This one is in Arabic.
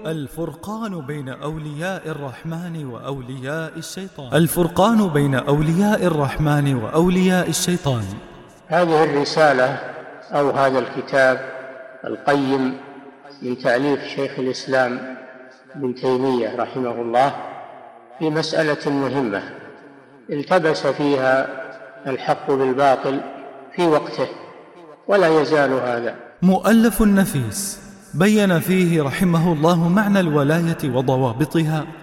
الفرقان بين أولياء الرحمن وأولياء الشيطان. الفرقان بين أولياء الرحمن وأولياء الشيطان. هذه الرسالة أو هذا الكتاب القيم من تأليف شيخ الإسلام ابن تيمية رحمه الله في مسألة مهمة التبس فيها الحق بالباطل في وقته ولا يزال هذا. مؤلف نفيس بين فيه رحمه الله معنى الولاية وضوابطها